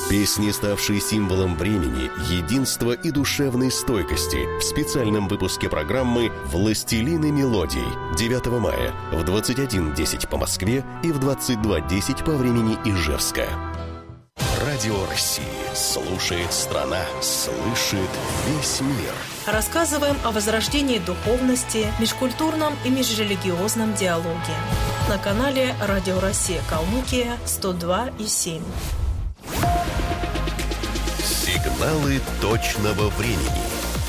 Песни, ставшие символом времени, единства и душевной стойкости в специальном выпуске программы «Властелины мелодий» 9 мая в 21:10 по Москве и в 22:10 по времени Ижевска. Радио России. Слушает страна, слышит весь мир. Рассказываем о возрождении духовности, межкультурном и межрелигиозном диалоге. На канале Радио Россия Калмыкия 102,7. Сигналы точного времени.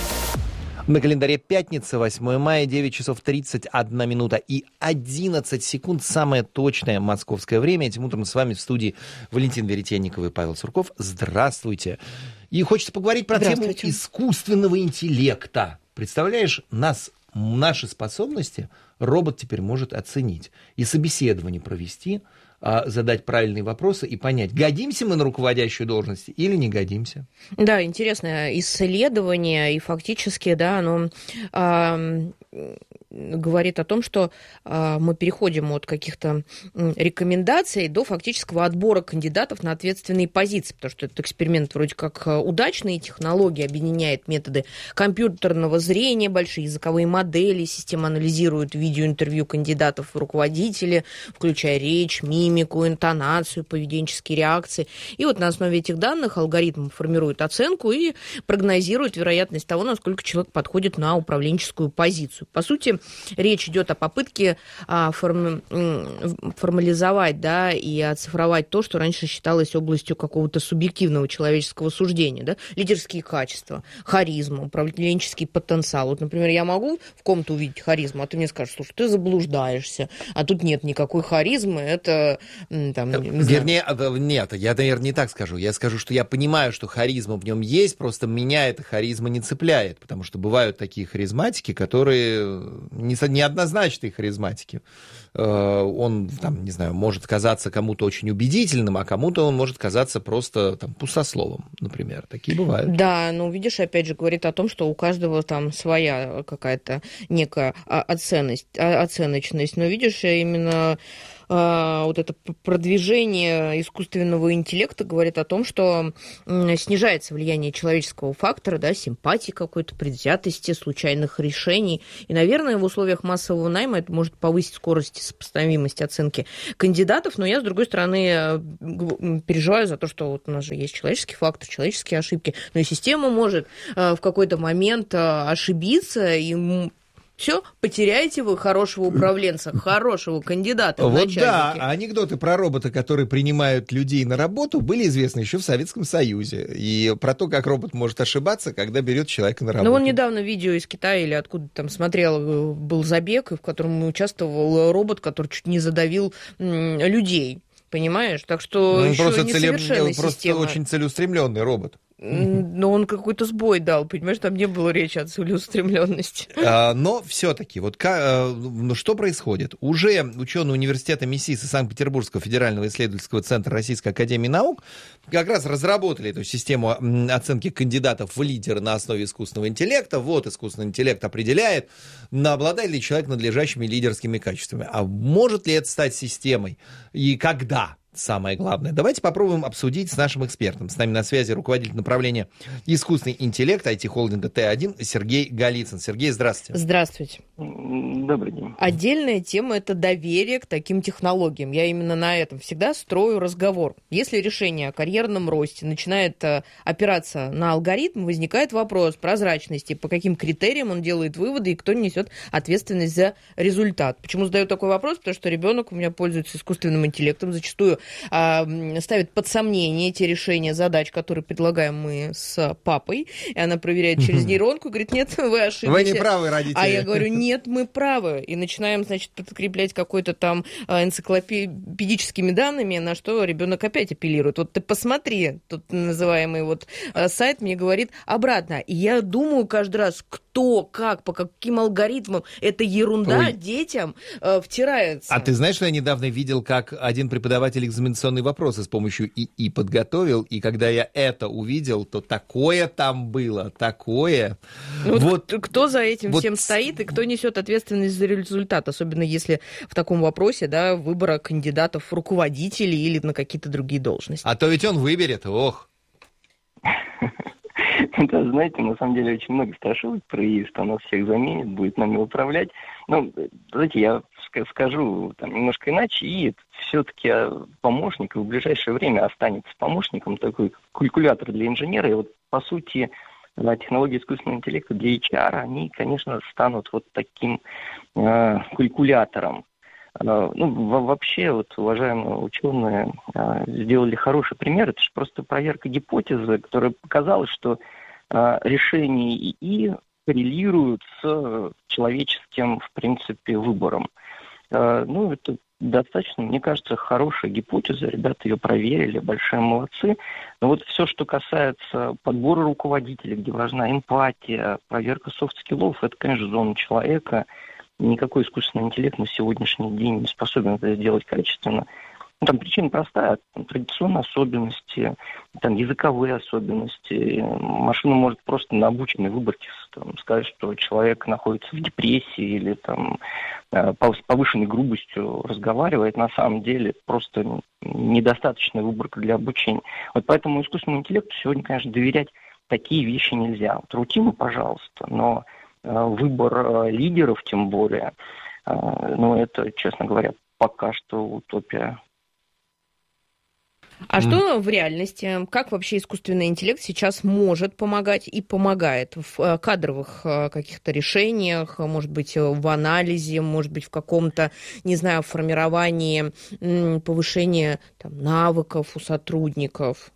На календаре пятница, 8 мая, 9 часов 31 минута и 11 секунд. Самое точное московское время. Этим утром с вами в студии Валентин Веретенников и Павел Сурков. Здравствуйте. И хочется поговорить про тему искусственного интеллекта. Представляешь, наши способности робот теперь может оценить. И собеседование провести, задать правильные вопросы и понять, годимся мы на руководящую должность или не годимся. Да, интересное исследование, и фактически, да, оно говорит о том, что мы переходим от каких-то рекомендаций до фактического отбора кандидатов на ответственные позиции, потому что этот эксперимент вроде как удачный, технология объединяет методы компьютерного зрения, большие языковые модели, система анализирует видеоинтервью кандидатов в руководители, включая речь, мимику, интонацию, поведенческие реакции. И вот на основе этих данных алгоритм формирует оценку и прогнозирует вероятность того, насколько человек подходит на управленческую позицию. По сути, речь идет о попытке формализовать, да, и оцифровать то, что раньше считалось областью какого-то субъективного человеческого суждения, да, лидерские качества, харизма, управленческий потенциал. Вот, например, я могу в ком-то увидеть харизму, а ты мне скажешь, слушай, ты заблуждаешься, а тут нет никакой харизмы, это там... Вернее, нет, я, наверное, не так скажу. Я скажу, что я понимаю, что харизма в нем есть, просто меня эта харизма не цепляет, потому что бывают такие харизматики, которые неоднозначные харизматики. Он, там, не знаю, может казаться кому-то очень убедительным, а кому-то он может казаться просто там пустословом, например. Такие бывают. Да, ну, видишь, опять же, говорит о том, что у каждого там своя какая-то некая оценочность. Но, видишь, именно вот это продвижение искусственного интеллекта говорит о том, что снижается влияние человеческого фактора, да, симпатии какой-то, предвзятости, случайных решений. И, наверное, в условиях массового найма это может повысить скорость и сопоставимость оценки кандидатов. Но я, с другой стороны, переживаю за то, что вот у нас же есть человеческий фактор, человеческие ошибки. Но и система может в какой-то момент ошибиться, и все, потеряете вы хорошего управленца, хорошего кандидата в начальники. Вот да, анекдоты про робота, которые принимают людей на работу, были известны еще в Советском Союзе. И про то, как робот может ошибаться, когда берет человека на работу. Ну, он недавно видео из Китая или откуда там смотрел, был забег, в котором участвовал робот, который чуть не задавил людей. Понимаешь? Так что еще несовершенная система. Просто очень целеустремленный робот. Но он какой-то сбой дал, понимаешь, там не было речи о целеустремленности. Но все-таки, вот что происходит? Уже ученые университета МИСИС и Санкт-Петербургского федерального исследовательского центра Российской академии наук как раз разработали эту систему оценки кандидатов в лидеры на основе искусственного интеллекта. Вот искусственный интеллект определяет, обладает ли человек надлежащими лидерскими качествами. А может ли это стать системой? И когда? Самое главное. Давайте попробуем обсудить с нашим экспертом. С нами на связи руководитель направления искусственный интеллект IT-холдинга Т1 Сергей Голицын. Сергей, здравствуйте. Здравствуйте. Добрый день. Отдельная тема – это доверие к таким технологиям. Я именно на этом всегда строю разговор. Если решение о карьерном росте начинает опираться на алгоритм, возникает вопрос прозрачности, по каким критериям он делает выводы и кто несет ответственность за результат. Почему задаю такой вопрос? Потому что ребенок у меня пользуется искусственным интеллектом, зачастую ставит под сомнение те решения задач, которые предлагаем мы с папой, и она проверяет через нейронку и говорит, нет, вы ошиблись. Вы не правы, родители. А я говорю, нет, мы правы. И начинаем, значит, подкреплять какой-то там энциклопедическими данными, на что ребенок опять апеллирует. Вот ты посмотри, тут называемый вот сайт мне говорит обратно. И я думаю каждый раз, кто что, как, по каким алгоритмам эта ерунда детям втирается. А ты знаешь, что я недавно видел, как один преподаватель экзаменационные вопросы с помощью ИИ подготовил, и когда я это увидел, то такое там было, такое. Вот кто за этим всем стоит и кто несет ответственность за результат, особенно если в таком вопросе, да, выбора кандидатов в руководителей или на какие-то другие должности. А то ведь он выберет, ох. Да, знаете, на самом деле очень много страшилок про ИИ, что нас всех заменит, будет нами управлять. Ну, знаете, я скажу там немножко иначе, ИИ все-таки помощник, и в ближайшее время останется помощником, такой калькулятор для инженера. И вот, по сути, технологии искусственного интеллекта для HR, они, конечно, станут вот таким калькулятором. Ну, вообще, вот, уважаемые ученые сделали хороший пример. Это же просто проверка гипотезы, которая показала, что решения ИИ коррелируют с человеческим, в принципе, выбором. Ну, это достаточно, мне кажется, хорошая гипотеза. Ребята ее проверили, большие молодцы. Но вот все, что касается подбора руководителя, где важна эмпатия, проверка софт-скиллов, это, конечно, зона человека. Никакой искусственный интеллект на сегодняшний день не способен это сделать качественно. Ну, там причина простая. Там традиционные особенности, там языковые особенности. Машина может просто на обученной выборке сказать, что человек находится в депрессии или там, с повышенной грубостью разговаривает. На самом деле просто недостаточная выборка для обучения. Вот поэтому искусственному интеллекту сегодня, конечно, доверять такие вещи нельзя. Вот рутину, пожалуйста, но выбор лидеров, тем более, ну, это, честно говоря, пока что утопия. А что в реальности? Как вообще искусственный интеллект сейчас может помогать и помогает в кадровых каких-то решениях, может быть, в анализе, может быть, в каком-то, не знаю, формировании, повышении там, навыков у сотрудников?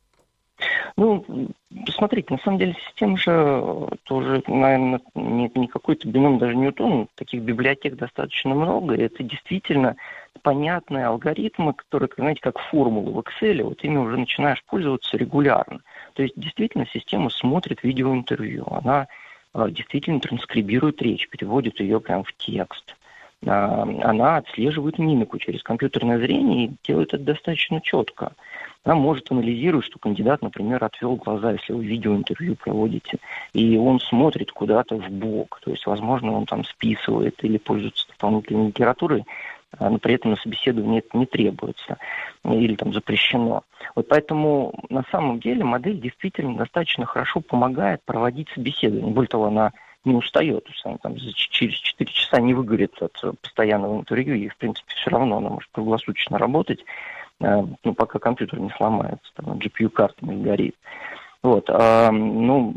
Ну, посмотрите, на самом деле система же тоже, наверное, не какой-то бином, даже Ньютон, таких библиотек достаточно много, и это действительно понятные алгоритмы, которые, знаете, как формулы в Excel, вот ими уже начинаешь пользоваться регулярно. То есть действительно система смотрит видеоинтервью, она действительно транскрибирует речь, переводит ее прямо в текст. Она отслеживает мимику через компьютерное зрение и делает это достаточно четко. Она может анализировать, что кандидат, например, отвел глаза, если вы видеоинтервью проводите, и он смотрит куда-то в бок. То есть, возможно, он там списывает или пользуется дополнительной литературой, но при этом на собеседовании это не требуется или там запрещено. Вот поэтому на самом деле модель действительно достаточно хорошо помогает проводить собеседование. Более того, она не устает, то есть она там через 4 часа не выгорит от постоянного интервью, и, в принципе, все равно она может круглосуточно работать, ну, пока компьютер не сломается, там, GPU-карта не горит. Вот, ну,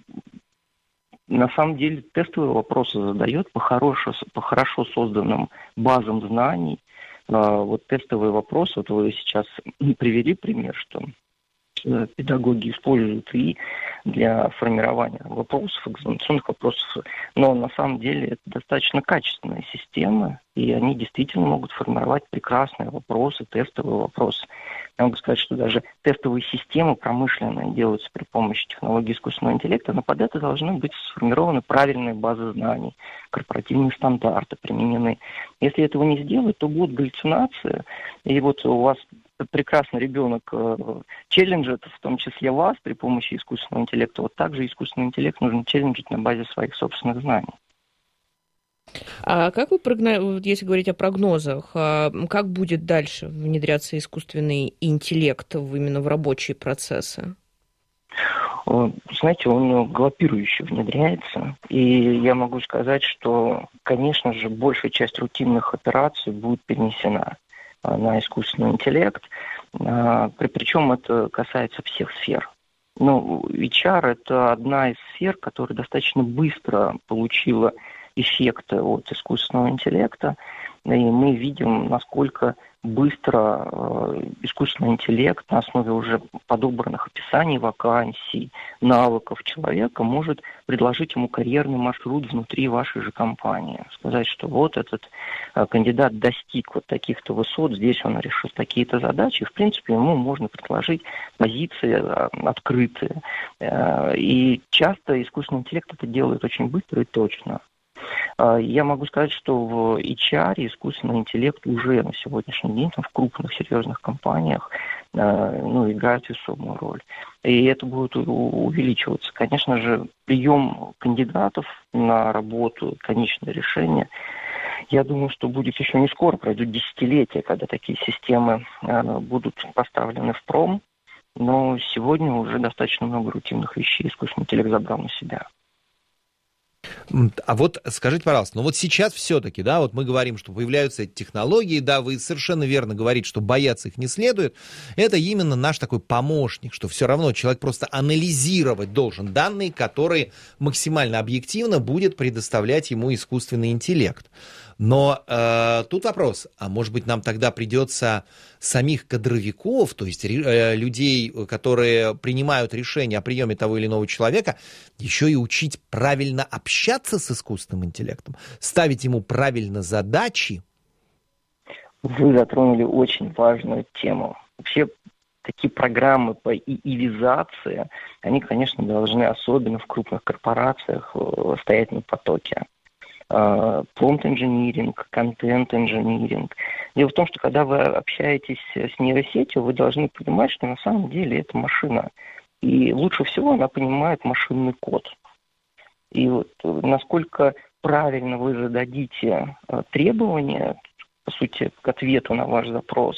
на самом деле тестовые вопросы задает по хорошо созданным базам знаний. Вот тестовые вопросы, вот вы сейчас привели пример, что педагоги используют и для формирования вопросов, экзаменационных вопросов, но на самом деле это достаточно качественные системы, и они действительно могут формировать прекрасные вопросы, тестовые вопросы. Я могу сказать, что даже тестовые системы промышленные делаются при помощи технологий искусственного интеллекта, но под это должны быть сформированы правильные базы знаний, корпоративные стандарты применены. Если этого не сделать, то будут галлюцинации, и вот у вас прекрасный ребенок челленджит, в том числе вас, при помощи искусственного интеллекта. Вот также искусственный интеллект нужно челленджить на базе своих собственных знаний. А как вы, если говорить о прогнозах, как будет дальше внедряться искусственный интеллект именно в рабочие процессы? Знаете, он галопирующе внедряется, и я могу сказать, что, конечно же, большая часть рутинных операций будет перенесена на искусственный интеллект, причем это касается всех сфер. Ну, HR – это одна из сфер, которая достаточно быстро получила эффекты от искусственного интеллекта, и мы видим, насколько быстро искусственный интеллект на основе уже подобранных описаний вакансий, навыков человека может предложить ему карьерный маршрут внутри вашей же компании. Сказать, что вот этот кандидат достиг вот таких-то высот, здесь он решил такие-то задачи, и, в принципе, ему можно предложить позиции открытые. И часто искусственный интеллект это делает очень быстро и точно. Я могу сказать, что в HR искусственный интеллект уже на сегодняшний день в крупных серьезных компаниях играет весомую роль. И это будет увеличиваться. Конечно же, прием кандидатов на работу, конечное решение, я думаю, что будет еще не скоро, пройдут десятилетия, когда такие системы будут поставлены в пром. Но сегодня уже достаточно много рутинных вещей искусственный интеллект забрал на себя. А вот скажите, пожалуйста, вот сейчас все-таки, вот мы говорим, что появляются эти технологии, вы совершенно верно говорите, что бояться их не следует. Это именно наш такой помощник, что все равно человек просто анализировать должен данные, которые максимально объективно будет предоставлять ему искусственный интеллект. Но тут вопрос, а может быть нам тогда придется самих кадровиков, то есть людей, которые принимают решения о приеме того или иного человека, еще и учить правильно общаться с искусственным интеллектом, ставить ему правильно задачи? Вы затронули очень важную тему. Вообще такие программы по ИИвизации, они, конечно, должны, особенно в крупных корпорациях, стоять на потоке. Промпт-инжиниринг, контент-инжиниринг. Дело в том, что когда вы общаетесь с нейросетью, вы должны понимать, что на самом деле это машина. И лучше всего она понимает машинный код. И вот насколько правильно вы зададите требования, по сути, к ответу на ваш запрос,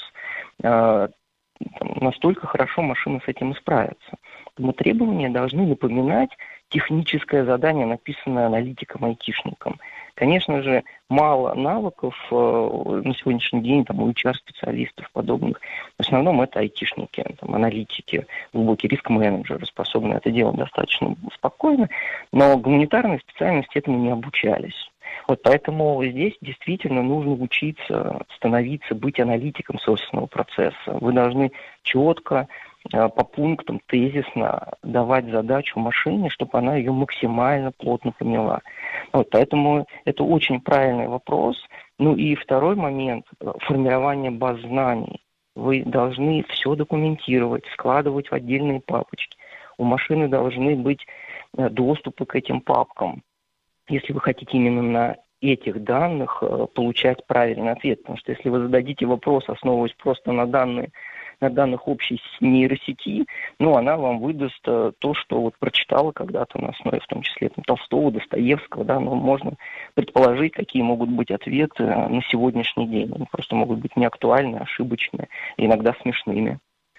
настолько хорошо машина с этим и справится. Поэтому требования должны напоминать техническое задание, написанное аналитиком-айтишником. Конечно же, мало навыков на сегодняшний день у HR-специалистов подобных. В основном это айтишники, аналитики, глубокие риск-менеджеры, способны это делать достаточно спокойно, но гуманитарные специальности этому не обучались. Вот поэтому здесь действительно нужно учиться, становиться, быть аналитиком собственного процесса. Вы должны четко, по пунктам, тезисно давать задачу машине, чтобы она ее максимально плотно поняла. Вот, поэтому это очень правильный вопрос. Ну и второй момент – формирование баз знаний. Вы должны все документировать, складывать в отдельные папочки. У машины должны быть доступы к этим папкам, если вы хотите именно на этих данных получать правильный ответ. Потому что если вы зададите вопрос, основываясь просто на данных общей нейросети, она вам выдаст то, что вот прочитала когда-то на основе, в том числе Толстого, Достоевского, но можно предположить, какие могут быть ответы на сегодняшний день. Они просто могут быть неактуальны, ошибочны, иногда смешными.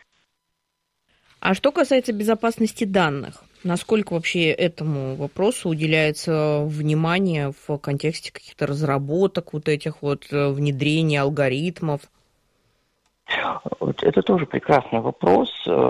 А что касается безопасности данных, насколько вообще этому вопросу уделяется внимание в контексте каких-то разработок, вот этих вот внедрения алгоритмов? Это тоже прекрасный вопрос.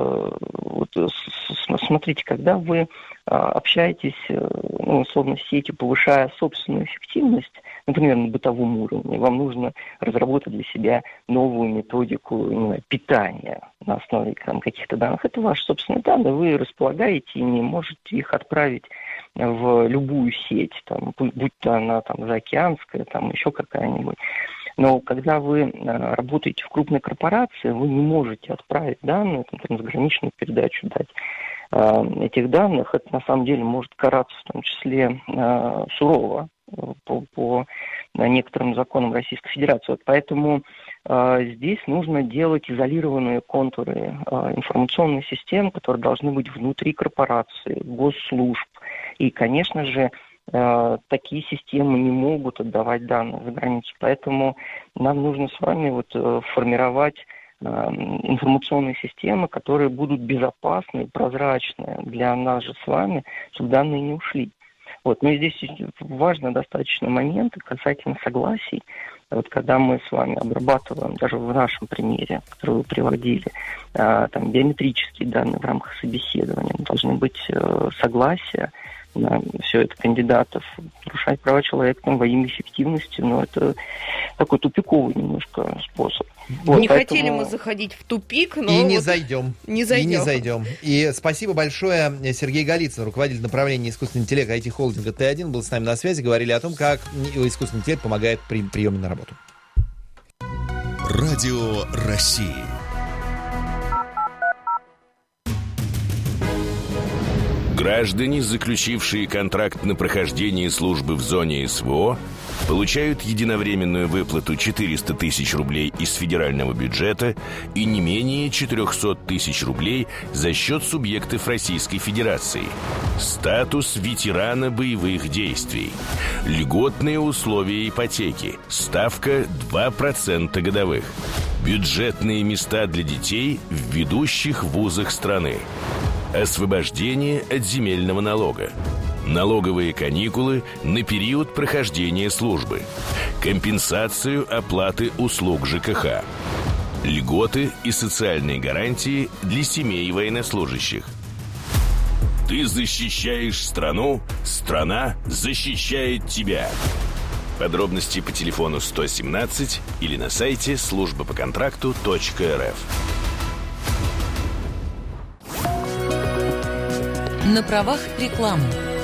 Смотрите, когда вы общаетесь, условно, с сетью, повышая собственную эффективность, например, на бытовом уровне, вам нужно разработать для себя новую методику питания на основе каких-то данных. Это ваши собственные данные, вы располагаете ими, можете их отправить в любую сеть, будь то она заокеанская, еще какая-нибудь. Но когда вы работаете в крупной корпорации, вы не можете отправить данные, трансграничную передачу дать этих данных. Это на самом деле может караться в том числе сурово по некоторым законам Российской Федерации. Вот поэтому здесь нужно делать изолированные контуры информационной системы, которые должны быть внутри корпорации, госслужб. И, конечно же, такие системы не могут отдавать данные за границу. Поэтому нам нужно с вами формировать информационные системы, которые будут безопасны и прозрачны для нас же с вами, чтобы данные не ушли. Но здесь важно достаточно моменты касательно согласий. Когда мы с вами обрабатываем, даже в нашем примере, который вы приводили, биометрические данные в рамках собеседования, должны быть согласия на все это кандидатов, нарушать права человека там, во имя эффективности, но это такой тупиковый немножко способ. Вот, не поэтому... хотели мы заходить в тупик, но... И вот не зайдем. Не зайдем. И не зайдем. И спасибо большое. Сергей Голицын, руководитель направления искусственного интеллекта IT-холдинга Т1, был с нами на связи. Говорили о том, как искусственный интеллект помогает при приеме на работу. Радио России. Граждане, заключившие контракт на прохождение службы в зоне СВО, получают единовременную выплату 400 тысяч рублей из федерального бюджета и не менее 400 тысяч рублей за счет субъектов Российской Федерации. Статус ветерана боевых действий. Льготные условия ипотеки. Ставка 2% годовых. Бюджетные места для детей в ведущих вузах страны. Освобождение от земельного налога. Налоговые каникулы на период прохождения службы. Компенсацию оплаты услуг ЖКХ. Льготы и социальные гарантии для семей военнослужащих. Ты защищаешь страну, страна защищает тебя. Подробности по телефону 117 или на сайте службапоконтракту.рф. На правах рекламы.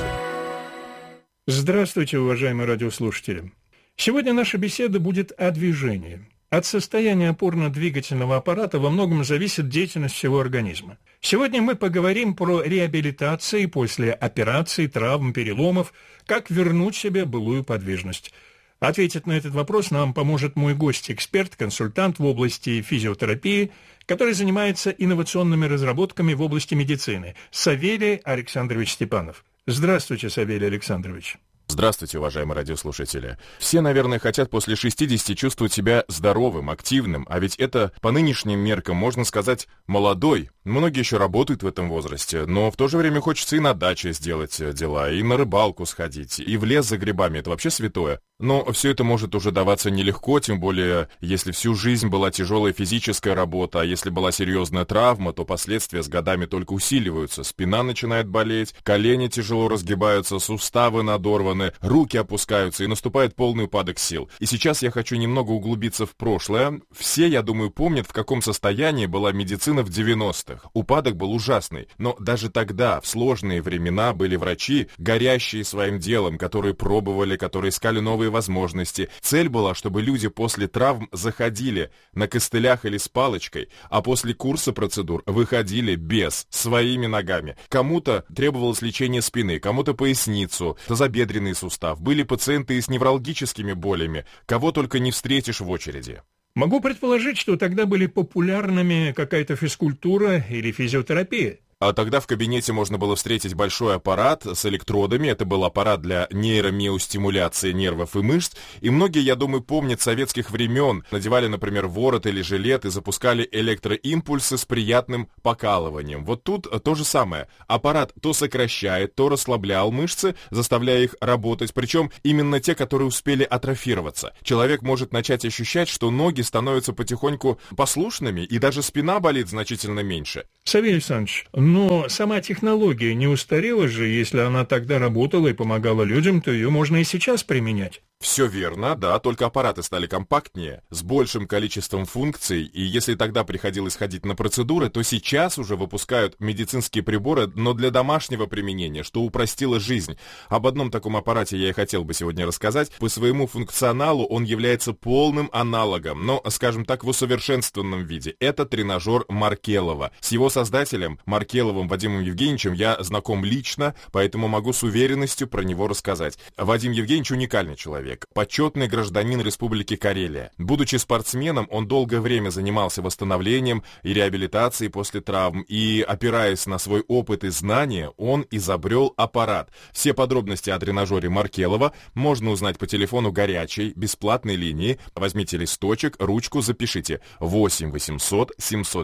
Здравствуйте, уважаемые радиослушатели. Сегодня наша беседа будет о движении. От состояния опорно-двигательного аппарата во многом зависит деятельность всего организма. Сегодня мы поговорим про реабилитацию после операций, травм, переломов, как вернуть себе былую подвижность. Ответить на этот вопрос нам поможет мой гость-эксперт, консультант в области физиотерапии, который занимается инновационными разработками в области медицины, Савелий Александрович Степанов. Здравствуйте, Савелий Александрович. Здравствуйте, уважаемые радиослушатели. Все, наверное, хотят после 60 чувствовать себя здоровым, активным, а ведь это по нынешним меркам, можно сказать, молодой. Многие еще работают в этом возрасте, но в то же время хочется и на даче сделать дела, и на рыбалку сходить, и в лес за грибами, это вообще святое. Но все это может уже даваться нелегко, тем более, если всю жизнь была тяжелая физическая работа, а если была серьезная травма, то последствия с годами только усиливаются. Спина начинает болеть, колени тяжело разгибаются, суставы надорваны, руки опускаются и наступает полный упадок сил. И сейчас я хочу немного углубиться в прошлое. Все, я думаю, помнят, в каком состоянии была медицина в 90-х. Упадок был ужасный, но даже тогда, в сложные времена, были врачи, горящие своим делом, которые пробовали, которые искали новые возможности. Цель была, чтобы люди после травм заходили на костылях или с палочкой, а после курса процедур выходили без, своими ногами. Кому-то требовалось лечение спины, кому-то поясницу, тазобедренный сустав. Были пациенты и с невралгическими болями, кого только не встретишь в очереди. Могу предположить, что тогда были популярными какая-то физкультура или физиотерапия. А тогда в кабинете можно было встретить большой аппарат с электродами. Это был аппарат для нейромиостимуляции нервов и мышц. И многие, я думаю, помнят советских времен. Надевали, например, ворот или жилет и запускали электроимпульсы с приятным покалыванием. Вот тут то же самое. Аппарат то сокращает, то расслаблял мышцы, заставляя их работать. Причем именно те, которые успели атрофироваться. Человек может начать ощущать, что ноги становятся потихоньку послушными, и даже спина болит значительно меньше. Савелий Александрович, но сама технология не устарела же, если она тогда работала и помогала людям, то ее можно и сейчас применять. Все верно, да, только аппараты стали компактнее, с большим количеством функций, и если тогда приходилось ходить на процедуры, то сейчас уже выпускают медицинские приборы, но для домашнего применения, что упростило жизнь. Об одном таком аппарате я и хотел бы сегодня рассказать. По своему функционалу он является полным аналогом, но, скажем так, в усовершенствованном виде. Это тренажер Маркелова. С его создателем, Маркеловым Вадимом Евгеньевичем, я знаком лично, поэтому могу с уверенностью про него рассказать. Вадим Евгеньевич уникальный человек. Почетный гражданин Республики Карелия. Будучи спортсменом, он долгое время занимался восстановлением и реабилитацией после травм, и, опираясь на свой опыт и знания, он изобрел аппарат. Все подробности о тренажере Маркелова можно узнать по телефону горячей, бесплатной линии. Возьмите листочек, ручку, запишите 8 800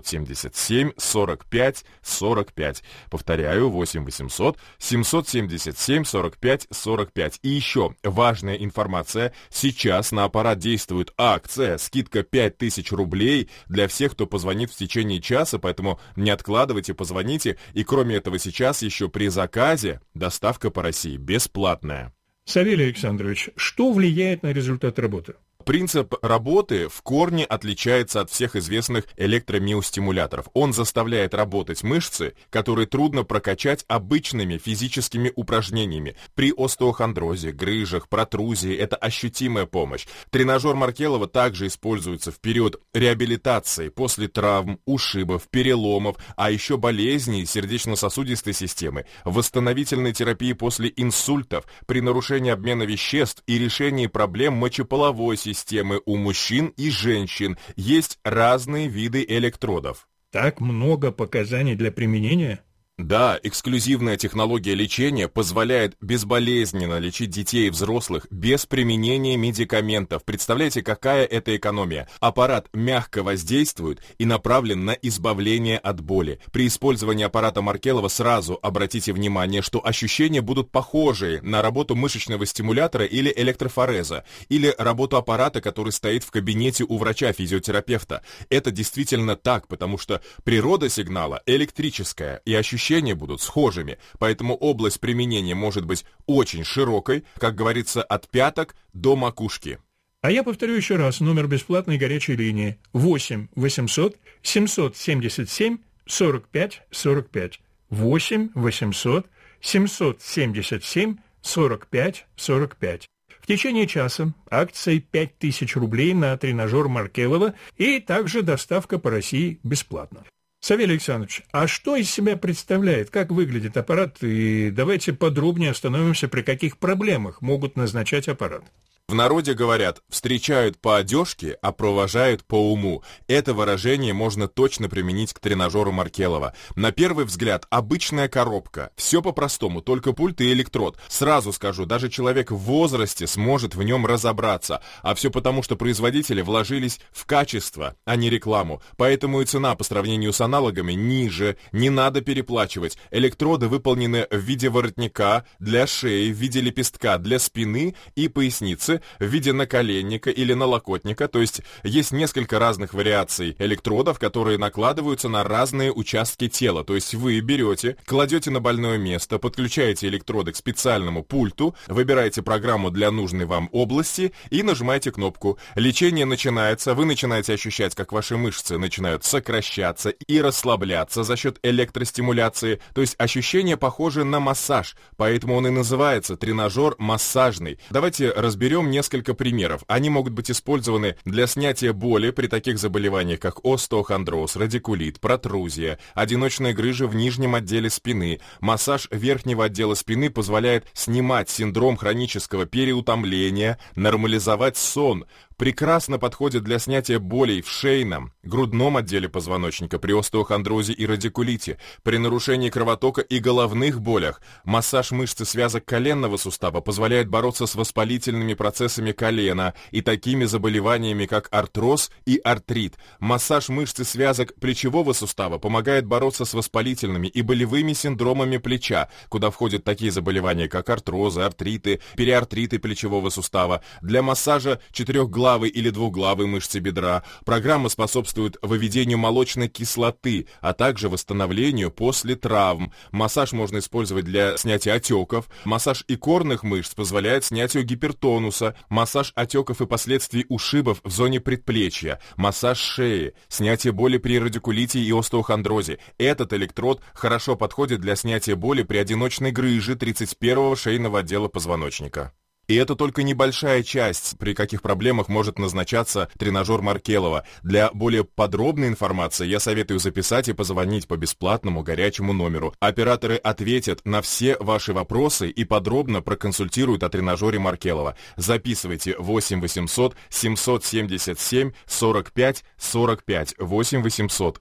777 45 45. Повторяю, 8 800 777 45 45. И еще важная информация информация. Сейчас на аппарат действует акция, скидка 5000 рублей для всех, кто позвонит в течение часа, поэтому не откладывайте, позвоните. И кроме этого, сейчас еще при заказе доставка по России бесплатная. Савелий Александрович, что влияет на результат работы? Принцип работы в корне отличается от всех известных электромиостимуляторов. Он заставляет работать мышцы, которые трудно прокачать обычными физическими упражнениями. При остеохондрозе, грыжах, протрузии это ощутимая помощь. Тренажер Маркелова также используется в период реабилитации после травм, ушибов, переломов, а еще болезней сердечно-сосудистой системы, восстановительной терапии после инсультов, при нарушении обмена веществ и решении проблем мочеполовой системы у мужчин и женщин. Есть разные виды электродов. Так много показаний для применения? Да, эксклюзивная технология лечения позволяет безболезненно лечить детей и взрослых без применения медикаментов. Представляете, какая это экономия? Аппарат мягко воздействует и направлен на избавление от боли. При использовании аппарата Маркелова сразу обратите внимание, что ощущения будут похожие на работу мышечного стимулятора или электрофореза, или работу аппарата, который стоит в кабинете у врача-физиотерапевта. Это действительно так, потому что природа сигнала электрическая, и ощущения будут схожими, поэтому область применения может быть очень широкой, как говорится, от пяток до макушки. А я повторю еще раз номер бесплатной горячей линии 8 800 777 45 45. 8 800 777 45 45. В течение часа акция 5000 рублей на тренажер Маркелова и также доставка по России бесплатно. Савелий Александрович, а что из себя представляет, как выглядит аппарат, и давайте подробнее остановимся, при каких проблемах могут назначать аппарат. В народе говорят, встречают по одежке, а провожают по уму. Это выражение можно точно применить к тренажеру Маркелова. На первый взгляд, обычная коробка. Все по-простому, только пульт и электрод. Сразу скажу, даже человек в возрасте сможет в нем разобраться. А все потому, что производители вложились в качество, а не рекламу. Поэтому и цена по сравнению с аналогами ниже. Не надо переплачивать. Электроды выполнены в виде воротника, для шеи, в виде лепестка, для спины и поясницы, в виде наколенника или налокотника, то есть есть несколько разных вариаций электродов, которые накладываются на разные участки тела, то есть вы берете, кладете на больное место, подключаете электроды к специальному пульту, выбираете программу для нужной вам области и нажимаете кнопку. Лечение начинается, вы начинаете ощущать, как ваши мышцы начинают сокращаться и расслабляться за счет электростимуляции, то есть ощущения похожи на массаж, поэтому он и называется тренажер массажный. Давайте разберем несколько примеров. Они могут быть использованы для снятия боли при таких заболеваниях, как остеохондроз, радикулит, протрузия, одиночная грыжа в нижнем отделе спины. Массаж верхнего отдела спины позволяет снимать синдром хронического переутомления, нормализовать сон. Прекрасно подходит для снятия болей в шейном, грудном отделе позвоночника при остеохондрозе и радикулите, при нарушении кровотока и головных болях. Массаж мышц и связок коленного сустава позволяет бороться с воспалительными процессами колена и такими заболеваниями, как артроз и артрит. Массаж мышц и связок плечевого сустава помогает бороться с воспалительными и болевыми синдромами плеча, куда входят такие заболевания, как артрозы, артриты, периартриты плечевого сустава. Для массажа четырехглавой или двуглавой мышцы бедра программа способствует выведению молочной кислоты, а также восстановлению после травм. Массаж можно использовать для снятия отеков. Массаж икорных мышц позволяет снятию гипертонуса. Массаж отеков и последствий ушибов в зоне предплечья. Массаж шеи. Снятие боли при радикулите и остеохондрозе. Этот электрод хорошо подходит для снятия боли при одиночной грыже 31-го шейного отдела позвоночника. И это только небольшая часть, при каких проблемах может назначаться тренажер Маркелова. Для более подробной информации я советую записать и позвонить по бесплатному горячему номеру. Операторы ответят на все ваши вопросы и подробно проконсультируют о тренажере Маркелова. Записывайте 8 800 777 45 45. 8 800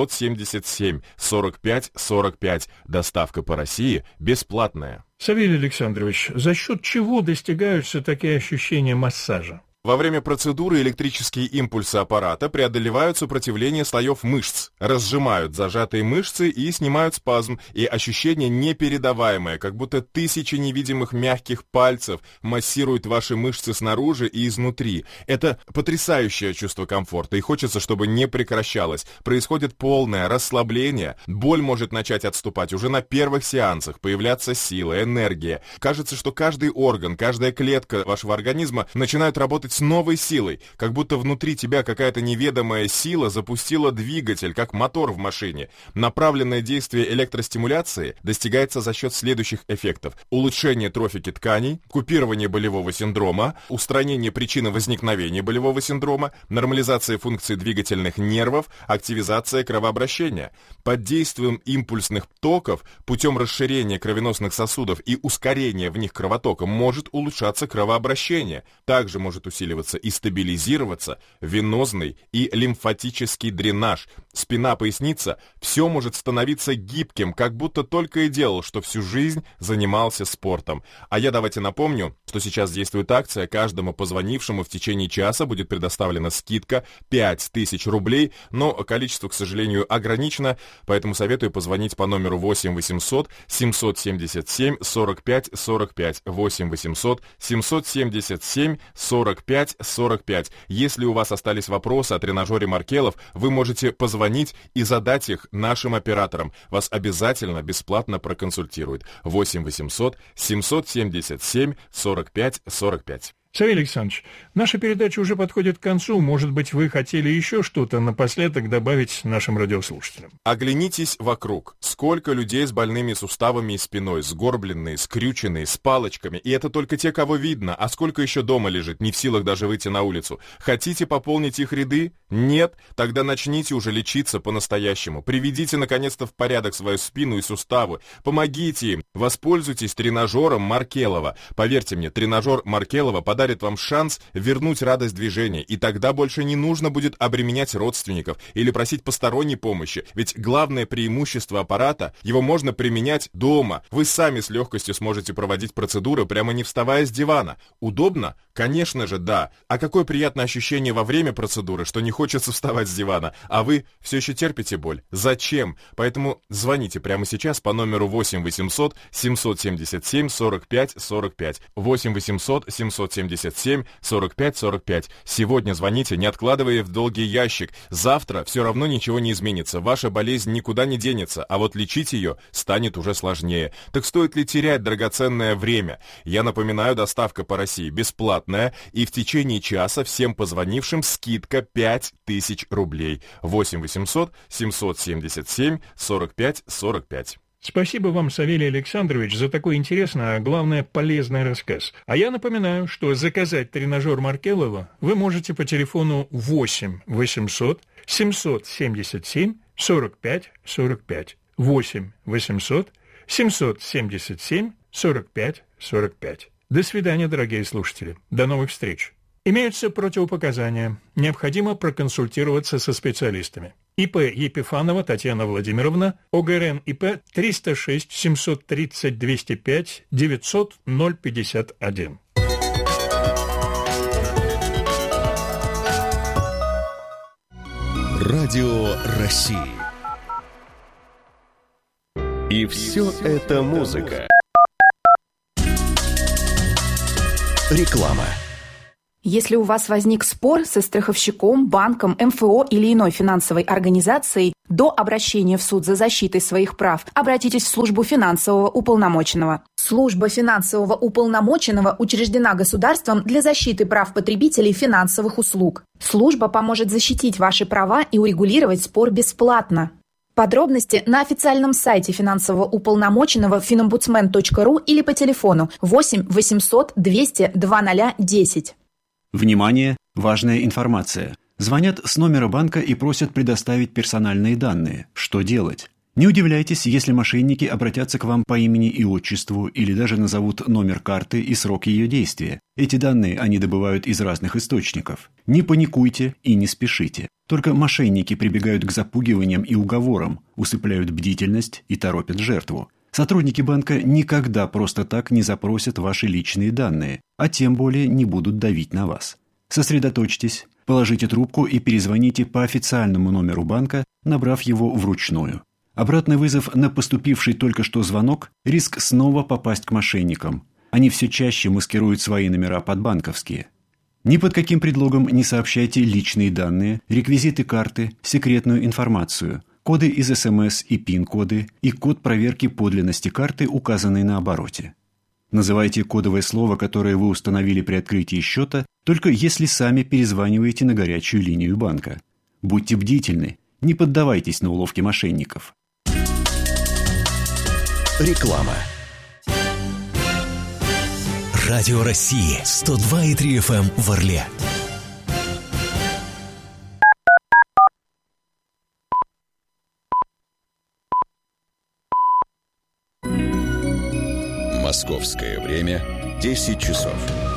777 45 45. Доставка по России бесплатная. Савелий Александрович, за счет чего достигаются такие ощущения массажа? Во время процедуры электрические импульсы аппарата преодолевают сопротивление слоев мышц, разжимают зажатые мышцы и снимают спазм, и ощущение непередаваемое, как будто тысячи невидимых мягких пальцев массируют ваши мышцы снаружи и изнутри. Это потрясающее чувство комфорта, и хочется, чтобы не прекращалось. Происходит полное расслабление, боль может начать отступать уже на первых сеансах, появляться сила, энергия. Кажется, что каждый орган, каждая клетка вашего организма начинают работать с новой силой, как будто внутри тебя какая-то неведомая сила запустила двигатель, как мотор в машине. Направленное действие электростимуляции достигается за счет следующих эффектов: улучшение трофики тканей, купирование болевого синдрома, устранение причины возникновения болевого синдрома, нормализация функций двигательных нервов, активизация кровообращения. Под действием импульсных токов путем расширения кровеносных сосудов и ускорения в них кровотока может улучшаться кровообращение. Также может усиливаться и стабилизироваться венозный и лимфатический дренаж. Спина, поясница, все может становиться гибким, как будто только и делал, что всю жизнь занимался спортом. А я давайте напомню, что сейчас действует акция. Каждому позвонившему в течение часа будет предоставлена скидка 5000 рублей, но количество, к сожалению, ограничено, поэтому советую позвонить по номеру 8 800 777 45 45, 8 800 777 45 45. Если у вас остались вопросы о тренажере Маркелов, вы можете позвонить и задать их нашим операторам. Вас обязательно бесплатно проконсультируют. 8 800 777 45 45. Савелий Александрович, наша передача уже подходит к концу. Может быть, вы хотели еще что-то напоследок добавить нашим радиослушателям? Оглянитесь вокруг. Сколько людей с больными суставами и спиной, сгорбленные, скрюченные, с палочками. И это только те, кого видно. А сколько еще дома лежит, не в силах даже выйти на улицу. Хотите пополнить их ряды? Нет? Тогда начните уже лечиться по-настоящему. Приведите, наконец-то, в порядок свою спину и суставы. Помогите им. Воспользуйтесь тренажером Маркелова. Поверьте мне, тренажер Маркелова подарит вам шанс вернуть радость движения, и тогда больше не нужно будет обременять родственников или просить посторонней помощи, ведь главное преимущество аппарата — его можно применять дома. Вы сами с легкостью сможете проводить процедуры, прямо не вставая с дивана. Удобно? Конечно же, да. А какое приятное ощущение во время процедуры, что не хочется вставать с дивана, а вы все еще терпите боль. Зачем? Поэтому звоните прямо сейчас по номеру 8 800 777 45 45, 8 800 777 45 45. Сегодня звоните, не откладывая в долгий ящик. Завтра все равно ничего не изменится. Ваша болезнь никуда не денется, а вот лечить ее станет уже сложнее. Так стоит ли терять драгоценное время? Я напоминаю, доставка по России бесплатная, и в течение часа всем позвонившим скидка 5000 рублей. 8 800 777 45 45. Спасибо вам, Савелий Александрович, за такой интересный, а главное, полезный рассказ. А я напоминаю, что заказать тренажер Маркелова вы можете по телефону 8 800 777 45 45. 8 800 777 45 45. До свидания, дорогие слушатели. До новых встреч. Имеются противопоказания. Необходимо проконсультироваться со специалистами. ИП Епифанова Татьяна Владимировна, ОГРН ИП 306 730 205 900 051. Радио России. И все это музыка. Реклама. Если у вас возник спор со страховщиком, банком, МФО или иной финансовой организацией, до обращения в суд за защитой своих прав обратитесь в службу финансового уполномоченного. Служба финансового уполномоченного учреждена государством для защиты прав потребителей финансовых услуг. Служба поможет защитить ваши права и урегулировать спор бесплатно. Подробности на официальном сайте финансового уполномоченного finombudsman.ru или по телефону 8 800 200 2010. Внимание! Важная информация. Звонят с номера банка и просят предоставить персональные данные. Что делать? Не удивляйтесь, если мошенники обратятся к вам по имени и отчеству или даже назовут номер карты и срок ее действия. Эти данные они добывают из разных источников. Не паникуйте и не спешите. Только мошенники прибегают к запугиваниям и уговорам, усыпляют бдительность и торопят жертву. Сотрудники банка никогда просто так не запросят ваши личные данные, а тем более не будут давить на вас. Сосредоточьтесь, положите трубку и перезвоните по официальному номеру банка, набрав его вручную. Обратный вызов на поступивший только что звонок – риск снова попасть к мошенникам. Они все чаще маскируют свои номера под банковские. Ни под каким предлогом не сообщайте личные данные, реквизиты карты, секретную информацию, коды из СМС и ПИН-коды и код проверки подлинности карты, указанный на обороте. Называйте кодовое слово, которое вы установили при открытии счета, только если сами перезваниваете на горячую линию банка. Будьте бдительны, не поддавайтесь на уловки мошенников. Реклама. Радио России 102,3 FM в Орле. Московское время 10 часов.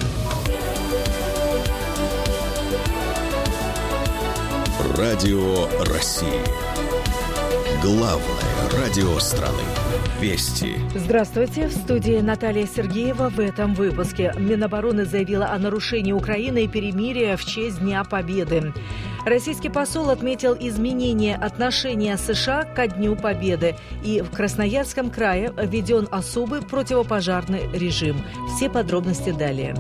Радио России. Главное радио страны. Вести. Здравствуйте. В студии Наталья Сергеева. В этом выпуске Минобороны заявила о нарушении Украины и перемирия в честь Дня Победы. Российский посол отметил изменение отношения США ко Дню Победы. И в Красноярском крае введен особый противопожарный режим. Все подробности далее.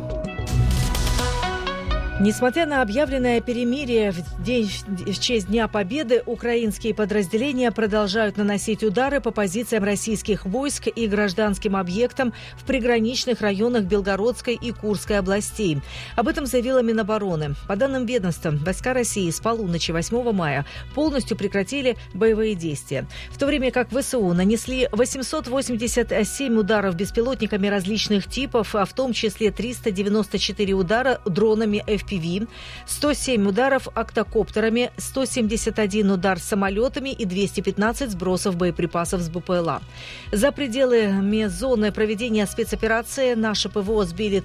Несмотря на объявленное перемирие в честь Дня Победы, украинские подразделения продолжают наносить удары по позициям российских войск и гражданским объектам в приграничных районах Белгородской и Курской областей. Об этом заявила Минобороны. По данным ведомства, войска России с полуночи 8 мая полностью прекратили боевые действия, в то время как ВСУ нанесли 887 ударов беспилотниками различных типов, а в том числе 394 удара дронами FPV, 107 ударов октокоптерами, 171 удар самолетами и 215 сбросов боеприпасов с БПЛА. За пределами зоны проведения спецоперации наши ПВО сбили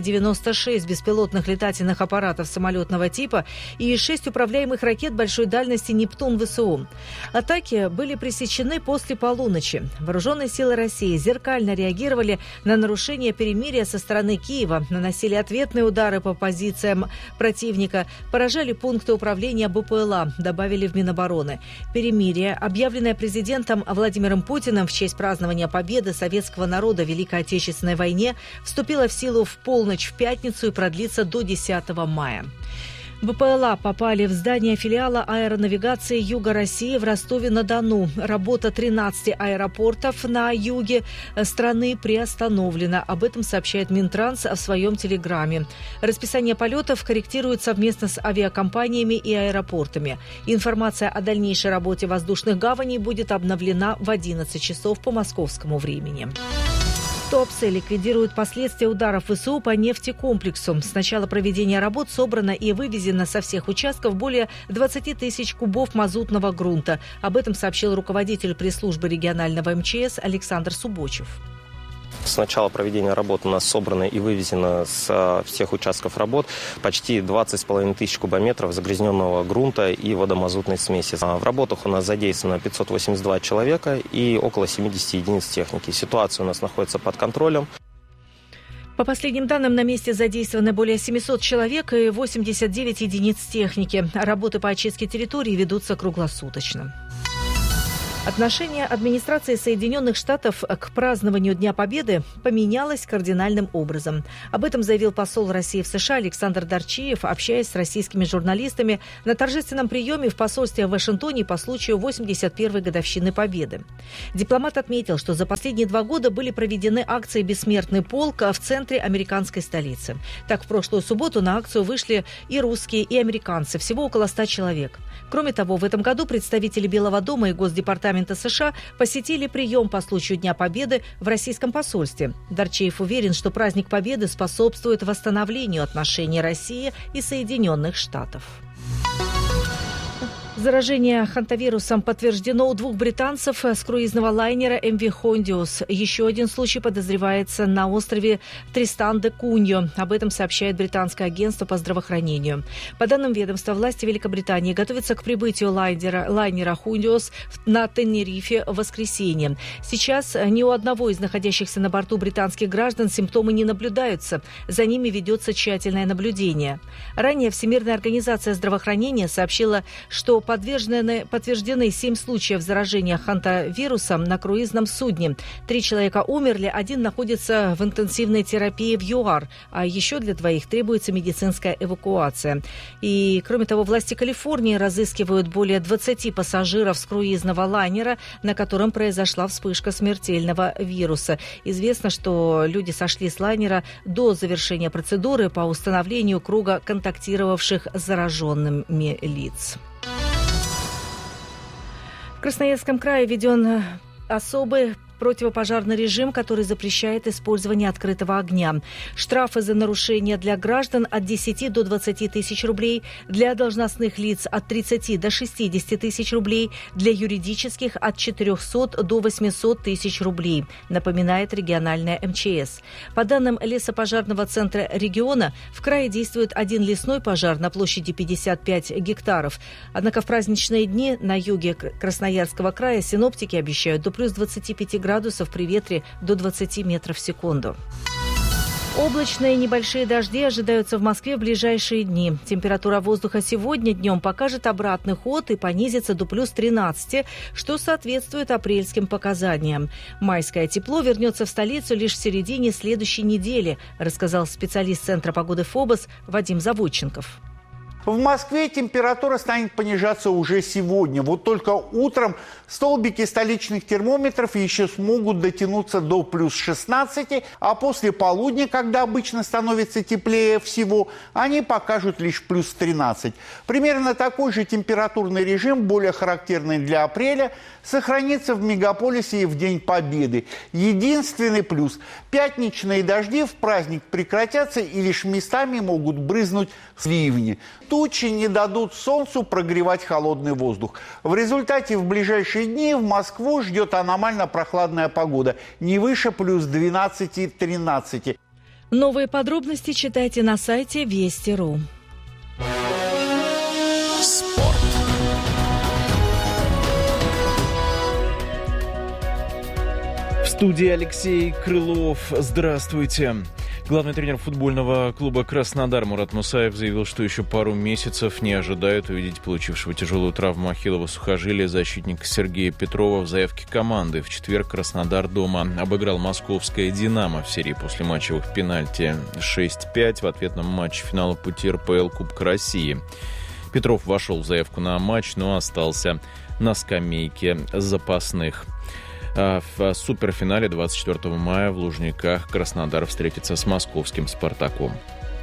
396 беспилотных летательных аппаратов самолетного типа и 6 управляемых ракет большой дальности «Нептун» ВСУ. Атаки были пресечены после полуночи. Вооруженные силы России зеркально реагировали на нарушение перемирия со стороны Киева, наносили ответные удары по позициям противника, поражали пункты управления БПЛА, добавили в Минобороны. Перемирие, объявленное президентом Владимиром Путиным в честь празднования победы советского народа в Великой Отечественной войне, вступило в силу в полночь в пятницу и продлится до 10 мая. БПЛА попали в здание филиала аэронавигации Юга России в Ростове-на-Дону. Работа 13 аэропортов на юге страны приостановлена. Об этом сообщает Минтранс в своем телеграме. Расписание полетов корректируют совместно с авиакомпаниями и аэропортами. Информация о дальнейшей работе воздушных гаваней будет обновлена в 11 часов по московскому времени. Туапсе ликвидируют последствия ударов ВСУ по нефтекомплексу. С начала проведения работ собрано и вывезено со всех участков более 20 тысяч кубов мазутного грунта. Об этом сообщил руководитель пресс-службы регионального МЧС Александр Субочев. С начала проведения работ у нас собрано и вывезено с всех участков работ почти 20,5 тысяч кубометров загрязненного грунта и водомазутной смеси. В работах у нас задействовано 582 человека и около 70 единиц техники. Ситуация у нас находится под контролем. По последним данным, на месте задействовано более 700 человек и 89 единиц техники. Работы по очистке территории ведутся круглосуточно. Отношение администрации Соединенных Штатов к празднованию Дня Победы поменялось кардинальным образом. Об этом заявил посол России в США Александр Дарчиев, общаясь с российскими журналистами на торжественном приеме в посольстве в Вашингтоне по случаю 81-й годовщины Победы. Дипломат отметил, что за последние 2 года были проведены акции «Бессмертный полк» в центре американской столицы. Так, в прошлую субботу на акцию вышли и русские, и американцы, всего около 100 человек. Кроме того, в этом году представители Белого дома и Госдепартамента США посетили прием по случаю Дня Победы в российском посольстве. Дарчеев уверен, что праздник Победы способствует восстановлению отношений России и Соединенных Штатов. Заражение хантавирусом подтверждено у 2 британцев с круизного лайнера MV Hondios. Еще один случай подозревается на острове Тристан-де-Куньо. Об этом сообщает британское агентство по здравоохранению. По данным ведомства, власти Великобритании готовятся к прибытию лайнера Hondios на Тенерифе в воскресенье. Сейчас ни у одного из находящихся на борту британских граждан симптомы не наблюдаются. За ними ведется тщательное наблюдение. Ранее Всемирная организация здравоохранения сообщила, что подтверждены 7 случаев заражения хантавирусом на круизном судне. 3 человека умерли, 1 находится в интенсивной терапии в ЮАР, а еще для 2 требуется медицинская эвакуация. И, кроме того, власти Калифорнии разыскивают более 20 пассажиров с круизного лайнера, на котором произошла вспышка смертельного вируса. Известно, что люди сошли с лайнера до завершения процедуры по установлению круга контактировавших с зараженными лиц. В Красноярском крае введен особый противопожарный режим, который запрещает использование открытого огня. Штрафы за нарушение для граждан от 10 до 20 тысяч рублей, для должностных лиц от 30 до 60 тысяч рублей, для юридических от 400 до 800 тысяч рублей, напоминает региональная МЧС. По данным лесопожарного центра региона, в крае действует 1 лесной пожар на площади 55 гектаров. Однако в праздничные дни на юге Красноярского края синоптики обещают до плюс 25 градусов при ветре до 20 метров в секунду. Облачные небольшие дожди ожидаются в Москве в ближайшие дни. Температура воздуха сегодня днем покажет обратный ход и понизится до плюс 13, что соответствует апрельским показаниям. Майское тепло вернется в столицу лишь в середине следующей недели, рассказал специалист Центра погоды ФОБОС Вадим Заводченков. В Москве температура станет понижаться уже сегодня. Вот только утром столбики столичных термометров еще смогут дотянуться до плюс 16, а после полудня, когда обычно становится теплее всего, они покажут лишь плюс 13. Примерно такой же температурный режим, более характерный для апреля, сохранится в мегаполисе и в День Победы. Единственный плюс – пятничные дожди в праздник прекратятся и лишь местами могут брызнуть ливни. Тучи не дадут солнцу прогревать холодный воздух. В результате в ближайшие дни в Москву ждет аномально прохладная погода, не выше плюс 12-13. Новые подробности читайте на сайте Вести.ру. В студии Алексей Крылов. Здравствуйте. Главный тренер футбольного клуба «Краснодар» Мурат Мусаев заявил, что еще пару месяцев не ожидают увидеть получившего тяжелую травму ахиллова сухожилия защитника Сергея Петрова в заявке команды. В четверг Краснодар дома обыграл московское «Динамо» в серии послематчевых пенальти 6-5 в ответном матче финала пути РПЛ Кубка России. Петров вошел в заявку на матч, но остался на скамейке запасных. В суперфинале 24 мая в Лужниках Краснодар встретится с московским «Спартаком».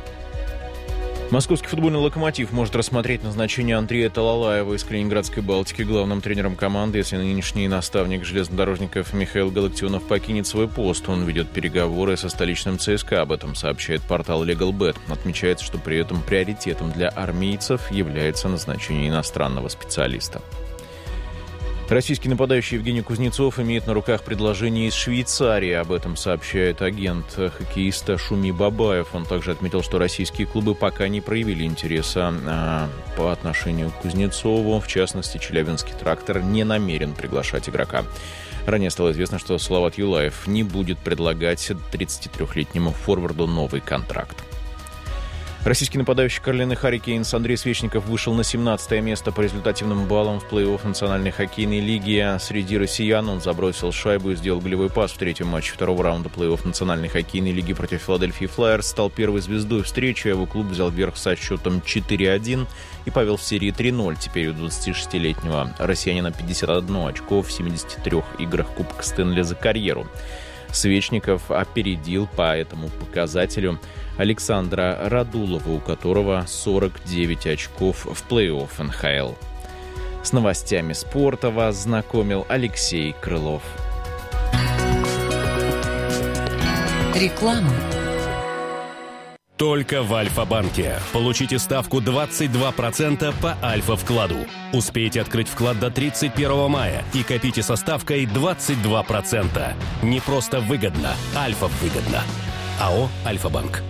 Московский футбольный «Локомотив» может рассмотреть назначение Андрея Талалаева из Калининградской «Балтики» главным тренером команды, если нынешний наставник железнодорожников Михаил Галактионов покинет свой пост. Он ведет переговоры со столичным ЦСКА. Об этом сообщает портал LegalBet. Отмечается, что при этом приоритетом для армейцев является назначение иностранного специалиста. Российский нападающий Евгений Кузнецов имеет на руках предложение из Швейцарии. Об этом сообщает агент хоккеиста Шуми Бабаев. Он также отметил, что российские клубы пока не проявили интереса по отношению к Кузнецову. В частности, Челябинский «Трактор» не намерен приглашать игрока. Ранее стало известно, что Салават Юлаев не будет предлагать 33-летнему форварду новый контракт. Российский нападающий Каролины Харрикейнс Андрей Свечников вышел на 17 место по результативным баллам в плей-офф Национальной хоккейной лиги. Среди россиян он забросил шайбу и сделал голевой пас в третьем матче второго раунда плей-офф Национальной хоккейной лиги против Филадельфии Флайерс. Стал первой звездой встречи, а его клуб взял верх со счетом 4-1 и повел в серии 3-0. Теперь у 26-летнего россиянина 51 очко в 73 играх Кубка Стэнли за карьеру. Свечников опередил по этому показателю Александра Радулова, у которого 49 очков в плей-офф НХЛ. С новостями спорта вас знакомил Алексей Крылов. Реклама. Только в Альфа-банке. Получите ставку 22% по Альфа-вкладу. Успейте открыть вклад до 31 мая и копите со ставкой 22%. Не просто выгодно, Альфа-выгодно. АО «Альфа-банк».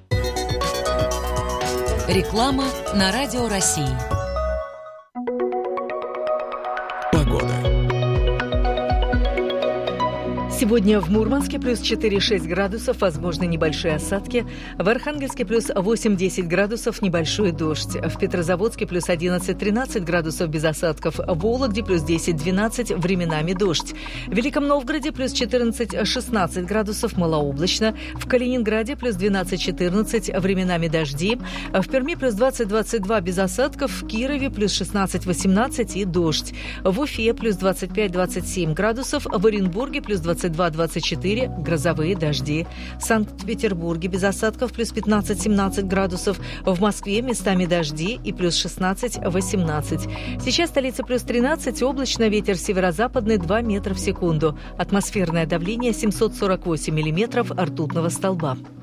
Реклама на Радио России. Погода. Сегодня в Мурманске плюс 4-6 градусов, возможны небольшие осадки. В Архангельске плюс 8-10 градусов, небольшой дождь. В Петрозаводске плюс 11-13 градусов без осадков. В Вологде плюс 10-12, временами дождь. В Великом Новгороде плюс 14-16 градусов, малооблачно. В Калининграде плюс 12-14, временами дожди. В Перми плюс 20-22 без осадков. В Кирове плюс 16-18 и дождь. В Уфе плюс 25-27 градусов. В Оренбурге плюс 22-24, грозовые дожди. В Санкт-Петербурге без осадков плюс 15-17 градусов. В Москве местами дожди и плюс 16-18. Сейчас столица плюс 13, облачно, ветер северо-западный 2 метра в секунду. Атмосферное давление 748 миллиметров ртутного столба.